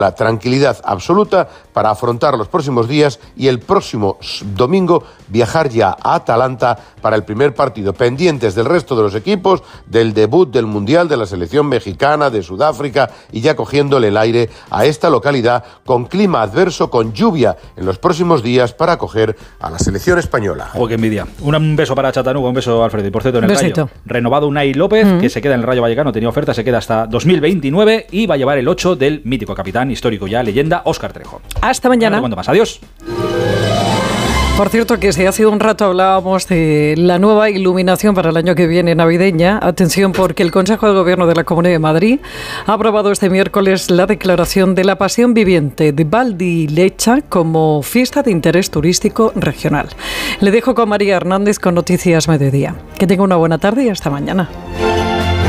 la tranquilidad absoluta para afrontar los próximos días y el próximo domingo viajar ya a Atalanta para el primer partido, pendientes del resto de los equipos, del debut del Mundial, de la selección mexicana, de Sudáfrica, y ya cogiéndole el aire a esta localidad con clima adverso, con lluvia en los próximos días para acoger a la selección española. ¡Oh, qué envidia! Un beso para Chatanuga, un beso, Alfredo. Y por cierto, en el Besito. Rayo, renovado Unai López, que se queda en el Rayo Vallecano, tenía oferta, se queda hasta 2029 y va a llevar el 8 del mítico capitán histórico ya, leyenda, Óscar Trejo. Hasta mañana. No te cuento más. Adiós. Por cierto, que si hace un rato hablábamos de la nueva iluminación para el año que viene navideña, atención porque el Consejo de Gobierno de la Comunidad de Madrid ha aprobado este miércoles la declaración de la Pasión Viviente de Valdilecha como fiesta de interés turístico regional. Le dejo con María Hernández con Noticias Mediodía. Que tenga una buena tarde y hasta mañana.